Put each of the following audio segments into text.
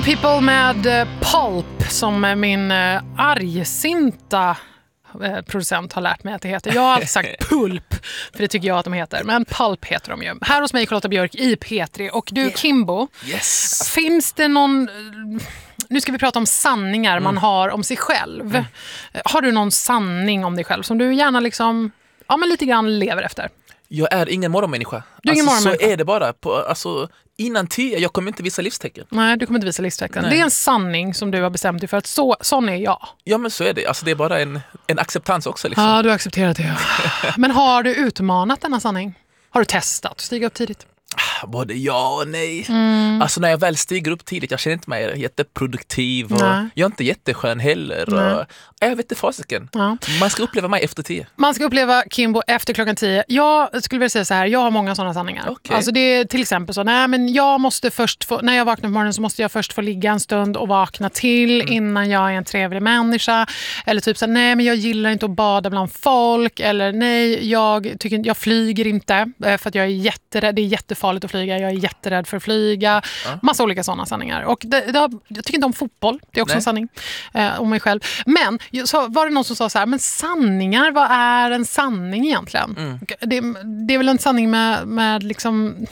People med Pulp, som min argsinta producent har lärt mig att det heter. Jag har alltid sagt Pulp, för det tycker jag att de heter. Men Pulp heter de ju. Här hos mig, Charlotta Björk i P3. Och du, Kimbo, finns det någon... Nu ska vi prata om sanningar man har om sig själv. Har du någon sanning om dig själv som du gärna liksom, ja, men lite grann lever efter? Jag är ingen morgonmänniska. Så är det bara. Innan 10, jag kommer inte visa livstecken. Nej, du kommer inte visa livstecken. Nej. Det är en sanning som du har bestämt dig för att sån är jag. Ja, men så är det. Alltså, det är bara en acceptans också. Liksom. Ja, du har accepterat det. Men har du utmanat denna sanning? Har du testat att stiga upp tidigt? Både ja och nej. Alltså när jag väl stiger upp tidigt, jag känner inte mig jätteproduktiv och jag är inte jätteskön heller. Och, jag vet inte fasiken. Ja. Man ska uppleva mig efter 10. Man ska uppleva Kimbo efter klockan 10. Jag skulle vilja säga så här, jag har många sådana sanningar. Okay. Alltså det är till exempel så, nej men jag måste först få, när jag vaknar på morgonen så måste jag först få ligga en stund och vakna till innan jag är en trevlig människa. Eller typ så här, nej men jag gillar inte att bada bland folk. Eller nej, jag flyger inte för att jag är jätterädd. Det är jättefarligt att flyga. Jag är jätterädd för att flyga. Massa olika sådana sanningar. Och jag tycker inte om fotboll. Det är också en sanning om mig själv. Men så var det någon som sa så här, men sanningar, vad är en sanning egentligen? Det är väl en sanning med liksom,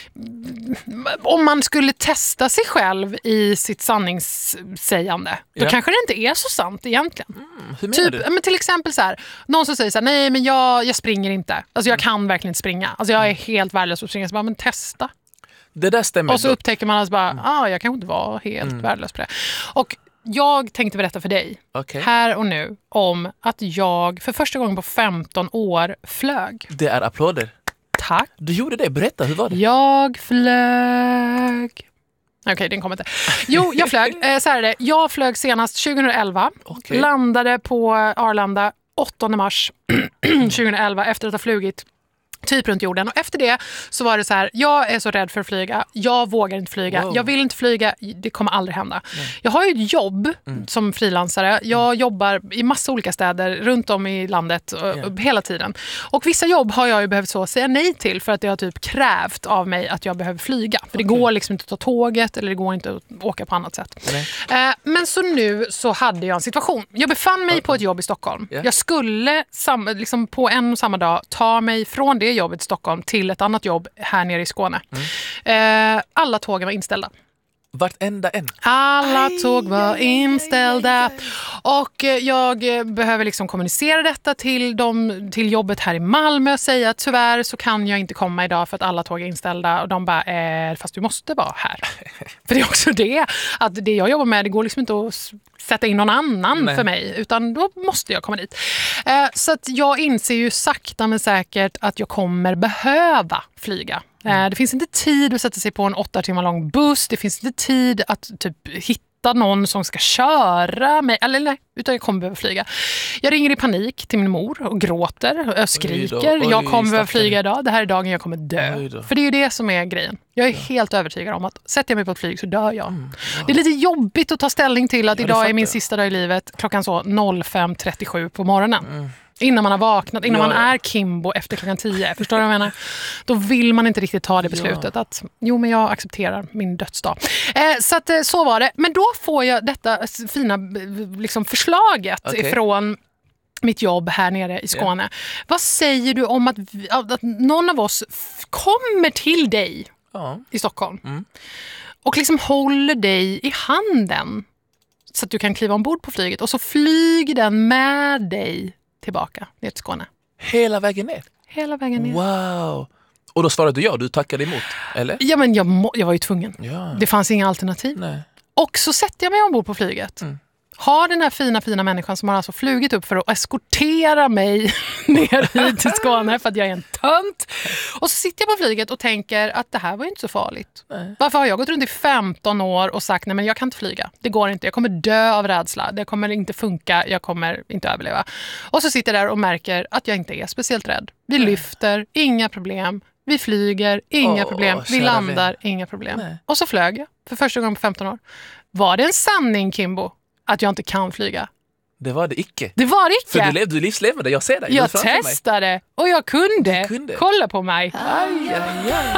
om man skulle testa sig själv i sitt sanningssägande, då kanske det inte är så sant egentligen. Hur menar du? Men till exempel så här, någon som säger så här, nej men jag springer inte. Alltså jag kan verkligen inte springa. Alltså jag är helt värdelös på att springa. Så bara, men testa. Det där stämmer. Och så upptäcker man alltså bara, jag kan inte vara helt värdelös på det. Och jag tänkte berätta för dig här och nu om att jag för första gången på 15 år flög. Det är applåder. Tack. Du gjorde det, berätta, hur var det? Jag flög. Okej, den kommer inte. Jo, jag flög. Så här är det. Jag flög senast 2011. Landade på Arlanda 8 mars 2011 efter att ha flugit typ runt jorden. Och efter det så var det så här, jag är så rädd för att flyga. Jag vågar inte flyga. Wow. Jag vill inte flyga. Det kommer aldrig hända. Jag har ju ett jobb som frilansare. Jag jobbar i massa olika städer runt om i landet hela tiden. Och vissa jobb har jag ju behövt så säga nej till för att det har typ krävt av mig att jag behöver flyga. För det går liksom inte att ta tåget eller det går inte att åka på annat sätt. Men så nu så hade jag en situation. Jag befann mig på ett jobb i Stockholm. Jag skulle liksom på en och samma dag ta mig från det jobbet i Stockholm till ett annat jobb här nere i Skåne. Alla tågen var inställda. Vartenda en. Alla tåg var inställda. Och jag behöver liksom kommunicera detta till jobbet här i Malmö och säga att tyvärr så kan jag inte komma idag för att alla tåg är inställda. Och de bara, fast du måste vara här. För det är också det, att det jag jobbar med, det går liksom inte att sätta in någon annan för mig, utan då måste jag komma dit. Så att jag inser ju sakta men säkert att jag kommer behöva flyga. Det finns inte tid att sätta sig på en 8 timmar lång buss. Det finns inte tid att typ hitta någon som ska köra mig. Eller nej, utan jag kommer behöva flyga. Jag ringer i panik till min mor och gråter och skriker. Jag kommer behöva flyga idag. Det här är dagen jag kommer dö. För det är ju det som är grejen. Jag är helt övertygad om att sätter jag mig på ett flyg så dör jag. Det är lite jobbigt att ta ställning till att idag är min sista dag i livet. Klockan så 05.37 på morgonen. Innan man har vaknat, innan man är Kimbo efter klockan 10. Förstår du vad jag menar? Då vill man inte riktigt ta det beslutet att men jag accepterar min dödsdag. Så att så var det. Men då får jag detta fina liksom, förslaget ifrån mitt jobb här nere i Skåne. Vad säger du om att någon av oss kommer till dig i Stockholm och liksom håller dig i handen så att du kan kliva ombord på flyget och så flyger den med dig tillbaka ner till Skåne. Hela vägen ner? Hela vägen ner. Wow. Och då svarade du tackade emot, eller? Ja, men jag var ju tvungen. Ja. Det fanns inga alternativ. Nej. Och så sätter jag mig ombord på flyget. Har den här fina människan som har alltså flugit upp för att eskortera mig ner hit till Skåne för att jag är en tönt. Och så sitter jag på flyget och tänker att det här var ju inte så farligt. Nej. Varför har jag gått runt i 15 år och sagt nej men jag kan inte flyga. Det går inte. Jag kommer dö av rädsla. Det kommer inte funka. Jag kommer inte överleva. Och så sitter jag där och märker att jag inte är speciellt rädd. Vi lyfter, inga problem. Vi flyger, inga problem. Vi landar, inga problem. Nej. Och så flög jag för första gången på 15 år. Var det en sanning, Kimbo, att jag inte kan flyga? Det var det icke. Det var det icke. För du livslevde, jag ser det. Jag testade och jag kunde. Kolla på mig. Aj.